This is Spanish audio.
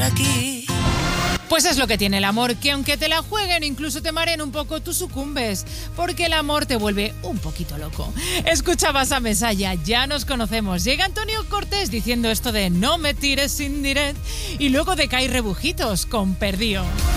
aquí. Pues es lo que tiene el amor, que aunque te la jueguen, incluso te mareen un poco, tú sucumbes, porque el amor te vuelve un poquito loco. Escuchabas a Mesaya, ya nos conocemos. Llega Antonio Cortés diciendo esto de no me tires sin direct, y luego de Kai Rebujitos con Perdió.